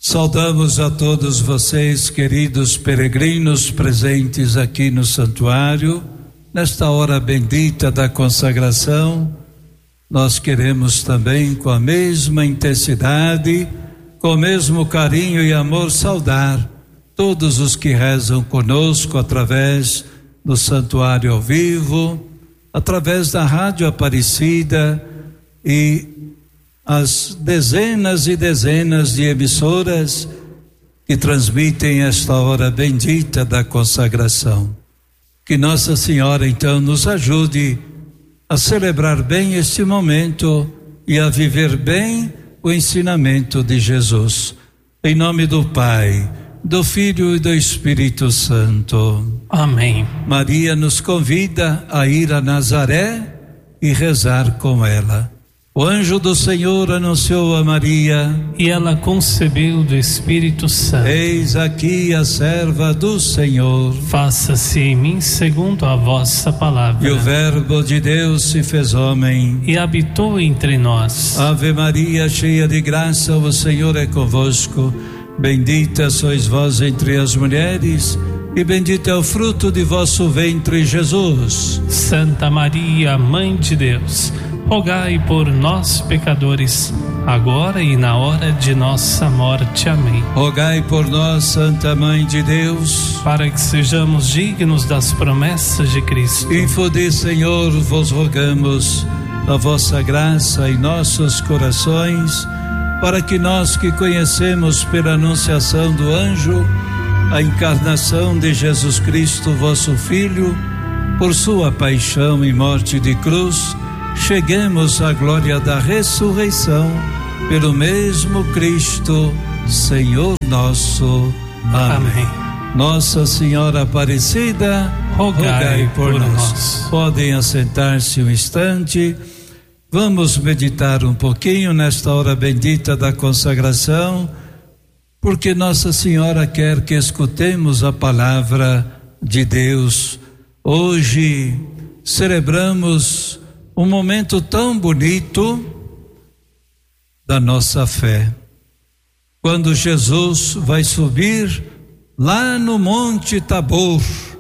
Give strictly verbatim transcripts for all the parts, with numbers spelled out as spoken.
Saudamos a todos vocês, queridos peregrinos presentes aqui no santuário, nesta hora bendita da consagração. Nós queremos também, com a mesma intensidade, com o mesmo carinho e amor, saudar todos os que rezam conosco através do santuário ao vivo, através da Rádio Aparecida e as dezenas e dezenas de emissoras que transmitem esta hora bendita da consagração. Que Nossa Senhora então nos ajude a celebrar bem este momento e a viver bem o ensinamento de Jesus. Em nome do Pai, do Filho e do Espírito Santo. Amém. Maria nos convida a ir a Nazaré e rezar com ela. O anjo do Senhor anunciou a Maria, e ela concebeu do Espírito Santo. Eis aqui a serva do Senhor. Faça-se em mim segundo a vossa palavra. E o Verbo de Deus se fez homem e habitou entre nós. Ave Maria, cheia de graça, o Senhor é convosco. Bendita sois vós entre as mulheres, e bendito é o fruto de vosso ventre, Jesus. Santa Maria, Mãe de Deus, rogai por nós, pecadores, agora e na hora de nossa morte. Amém. Rogai por nós, Santa Mãe de Deus, para que sejamos dignos das promessas de Cristo. Infode, Senhor, vos rogamos a vossa graça em nossos corações, para que nós que conhecemos pela anunciação do anjo a encarnação de Jesus Cristo, vosso Filho, por sua paixão e morte de cruz, cheguemos à glória da ressurreição, pelo mesmo Cristo, Senhor nosso. Amém. Amém. Nossa Senhora Aparecida, rogai, rogai por, por nós. nós. Podem assentar-se um instante. Vamos meditar um pouquinho nesta hora bendita da consagração, porque Nossa Senhora quer que escutemos a palavra de Deus. Hoje celebramos um momento tão bonito da nossa fé, quando Jesus vai subir lá no Monte Tabor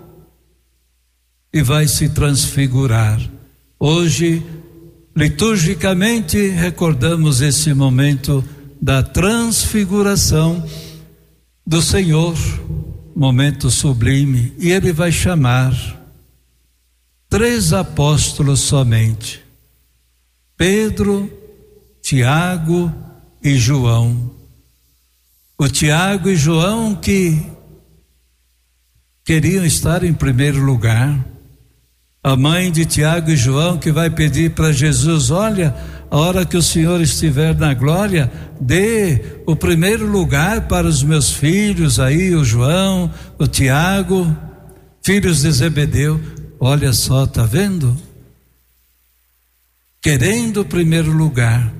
e vai se transfigurar. Hoje, liturgicamente, recordamos esse momento da transfiguração do Senhor, momento sublime, e Ele vai chamar três apóstolos somente: Pedro, Tiago e João. O Tiago e João que queriam estar em primeiro lugar. A mãe de Tiago e João que vai pedir para Jesus: olha, a hora que o Senhor estiver na glória, dê o primeiro lugar para os meus filhos aí, o João, o Tiago, filhos de Zebedeu. Olha só, tá vendo? Querendo o primeiro lugar.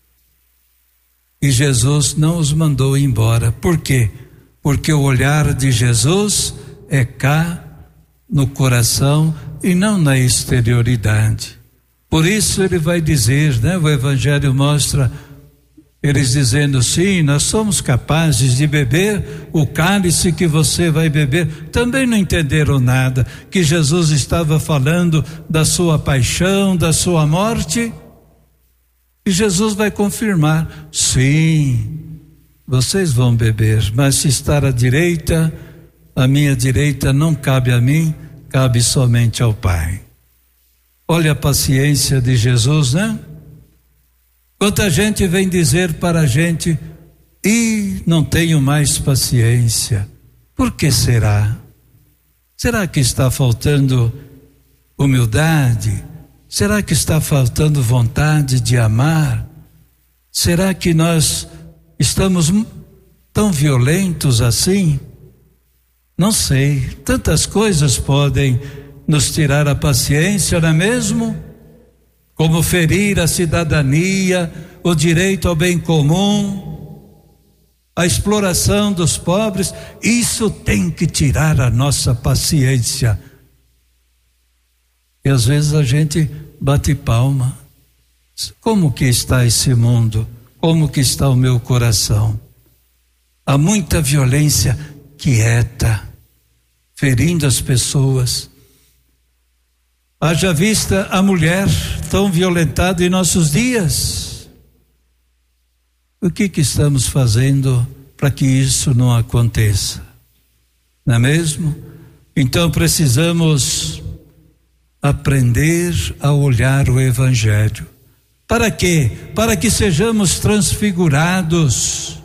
E Jesus não os mandou embora. Por quê? Porque o olhar de Jesus é cá no coração e não na exterioridade. Por isso ele vai dizer, né? O Evangelho mostra eles dizendo: sim, nós somos capazes de beber o cálice que você vai beber. Também não entenderam nada, que Jesus estava falando da sua paixão, da sua morte. E Jesus vai confirmar: sim, vocês vão beber, mas se estar à direita, a minha direita não cabe a mim, cabe somente ao Pai. Olha a paciência de Jesus, né? Quanta gente vem dizer para a gente: e não tenho mais paciência. Por que será? Será que está faltando humildade? Será que está faltando vontade de amar? Será que nós estamos tão violentos assim? Não sei, tantas coisas podem nos tirar a paciência, não é mesmo? Como ferir a cidadania, o direito ao bem comum, a exploração dos pobres. Isso tem que tirar a nossa paciência. E às vezes a gente bate palma. Como que está esse mundo? Como que está o meu coração? há muita violência quieta, ferindo as pessoas. Haja vista a mulher tão violentada em nossos dias. O que que estamos fazendo para que isso não aconteça? Não é mesmo? Então precisamos aprender a olhar o Evangelho. Para quê? Para que sejamos transfigurados.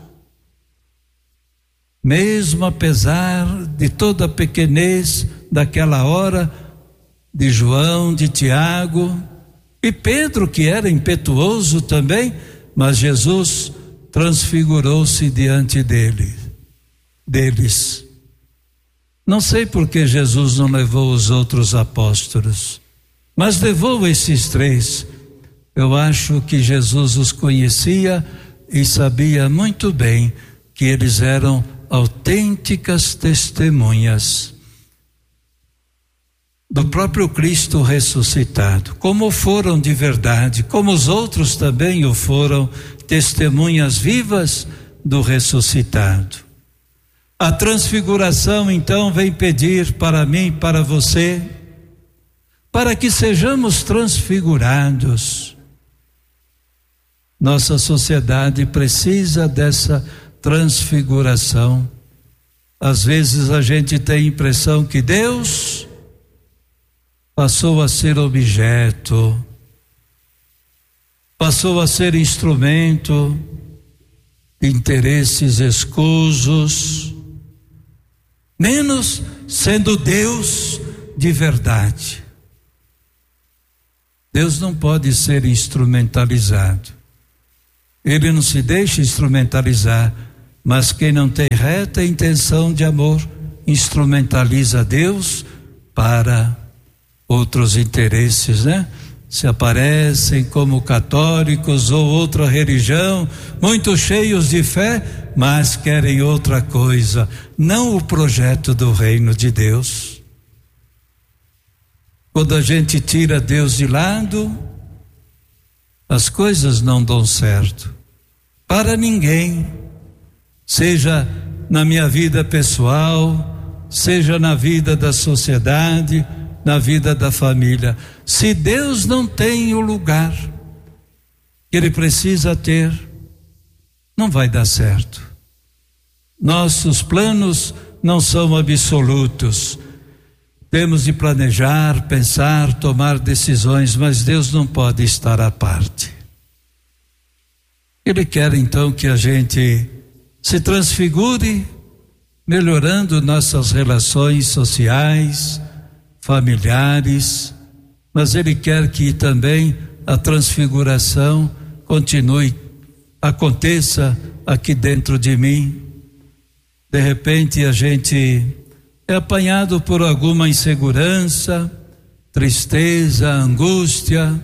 Mesmo apesar de toda a pequenez daquela hora, de João, de Tiago e Pedro, que era impetuoso também, mas Jesus transfigurou-se diante dele, deles. Não sei por que Jesus não levou os outros apóstolos, mas levou esses três. Eu acho que Jesus os conhecia e sabia muito bem que eles eram autênticas testemunhas do próprio Cristo ressuscitado, como foram de verdade, como os outros também o foram, testemunhas vivas do ressuscitado. A transfiguração então vem pedir para mim, para você, para que sejamos transfigurados. Nossa sociedade precisa dessa transfiguração. Às vezes a gente tem a impressão que Deus passou a ser objeto, passou a ser instrumento de interesses escusos, menos sendo Deus de verdade. Deus não pode ser instrumentalizado. Ele não se deixa instrumentalizar, mas quem não tem reta intenção de amor instrumentaliza Deus para outros interesses, né? Se aparecem como católicos ou outra religião, muito cheios de fé, mas querem outra coisa, não o projeto do reino de Deus. Quando a gente tira Deus de lado, as coisas não dão certo para ninguém, seja na minha vida pessoal, seja na vida da sociedade, na vida da família. Se Deus não tem o lugar que Ele precisa ter, não vai dar certo. Nossos planos não são absolutos. Temos de planejar, pensar, tomar decisões, mas Deus não pode estar à parte. Ele quer então que a gente se transfigure, melhorando nossas relações sociais, familiares, mas Ele quer que também a transfiguração continue, aconteça aqui dentro de mim. De repente a gente é apanhado por alguma insegurança, tristeza, angústia.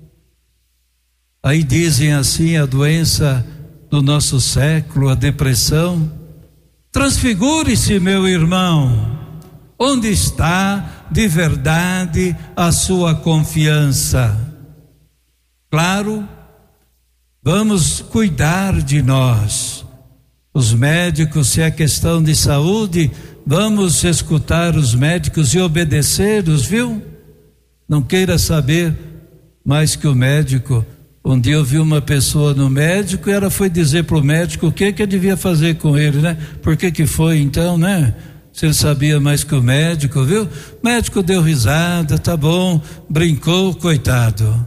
Aí dizem assim, a doença do nosso século, a depressão. Transfigure-se, meu irmão. Onde está de verdade a sua confiança? Claro, vamos cuidar de nós. Os médicos, se é questão de saúde, vamos escutar os médicos e obedecê-los, viu? Não queira saber mais que o médico. Um dia eu vi uma pessoa no médico e ela foi dizer para o médico o que que eu devia fazer com ele, né? Por que que foi então, né? Se ele sabia mais que o médico, viu? O médico deu risada, tá bom, brincou, coitado.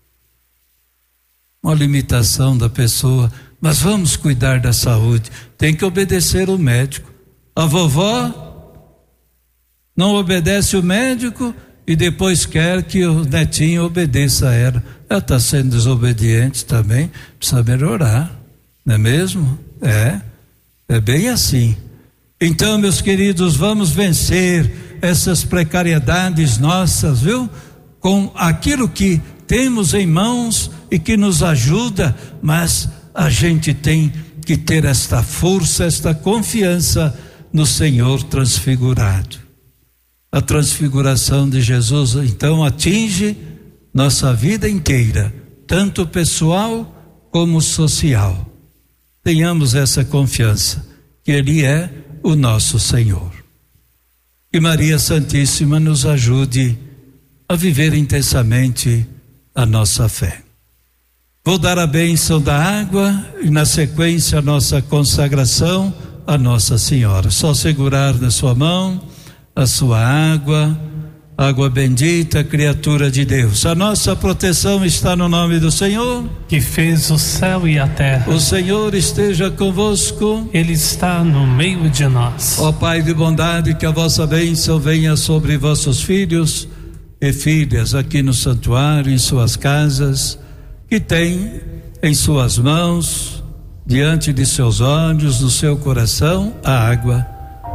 Uma limitação da pessoa, mas vamos cuidar da saúde, tem que obedecer o médico. A vovó não obedece o médico e depois quer que o netinho obedeça a ela. Ela está sendo desobediente também, precisa melhorar, não é mesmo? É, é bem assim. Então, meus queridos, vamos vencer essas precariedades nossas, viu? Com aquilo que temos em mãos e que nos ajuda, mas a gente tem que ter esta força, esta confiança no Senhor transfigurado. A transfiguração de Jesus, então, atinge nossa vida inteira, tanto pessoal como social. Tenhamos essa confiança. que Ele é o nosso Senhor. Que Maria Santíssima nos ajude a viver intensamente a nossa fé. Vou dar a bênção da água e na sequência a nossa consagração a Nossa Senhora. Só segurar na sua mão a sua água, água bendita, criatura de Deus. A nossa proteção está no nome do Senhor, que fez o céu e a terra. O Senhor esteja convosco. Ele está no meio de nós. Ó Pai de bondade, que a vossa bênção venha sobre vossos filhos e filhas aqui no santuário, em suas casas, que tem em suas mãos, diante de seus olhos, no seu coração, a água,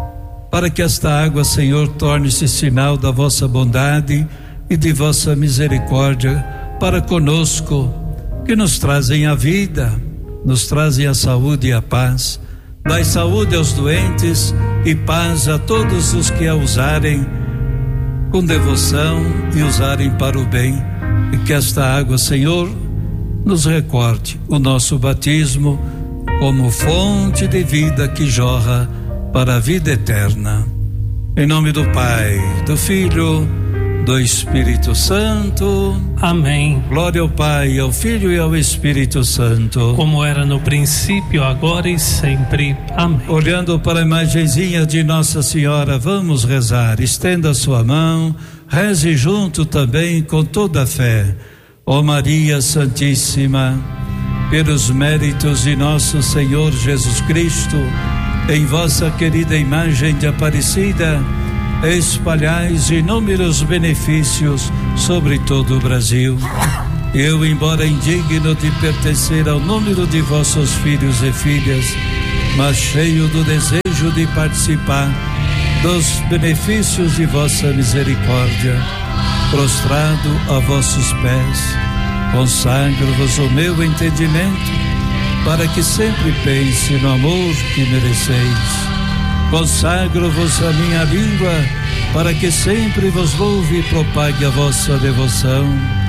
para que esta água, Senhor, torne-se sinal da vossa bondade e de vossa misericórdia para conosco, que nos trazem a vida, nos trazem a saúde e a paz. Dai saúde aos doentes e paz a todos os que a usarem com devoção e usarem para o bem, e que esta água, Senhor, nos recorde o nosso batismo como fonte de vida que jorra para a vida eterna. Em nome do Pai, do Filho, do Espírito Santo. Amém. Glória ao Pai, ao Filho e ao Espírito Santo. Como era no princípio, agora e sempre. Amém. Olhando para a imagenzinha de Nossa Senhora, vamos rezar. Estenda a sua mão, reze junto também com toda a fé. Ó Maria Santíssima, pelos méritos de nosso Senhor Jesus Cristo, em vossa querida imagem de Aparecida, espalhais inúmeros benefícios sobre todo o Brasil. Eu, embora indigno de pertencer ao número de vossos filhos e filhas, mas cheio do desejo de participar dos benefícios de vossa misericórdia, prostrado a vossos pés, consagro-vos o meu entendimento, para que sempre pense no amor que mereceis. Consagro-vos a minha língua, para que sempre vos louve e propague a vossa devoção.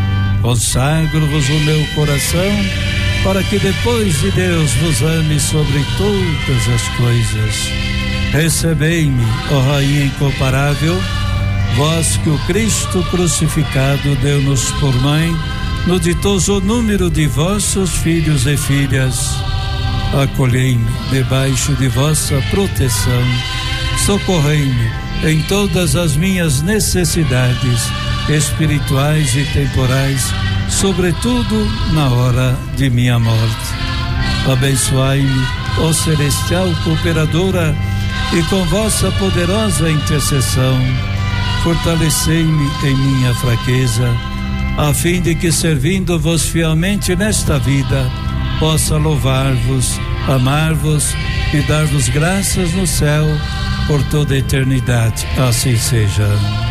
Consagro-vos o meu coração, para que depois de Deus vos ame sobre todas as coisas. Recebei-me, ó Rainha incomparável, vós que o Cristo crucificado deu-nos por mãe, no ditoso número de vossos filhos e filhas. Acolhei-me debaixo de vossa proteção, socorrei-me em todas as minhas necessidades espirituais e temporais, sobretudo na hora de minha morte. Abençoai-me, ó celestial cooperadora, e com vossa poderosa intercessão, fortalecei-me em minha fraqueza, a fim de que, servindo-vos fielmente nesta vida, possa louvar-vos, amar-vos e dar-vos graças no céu por toda a eternidade. Assim seja.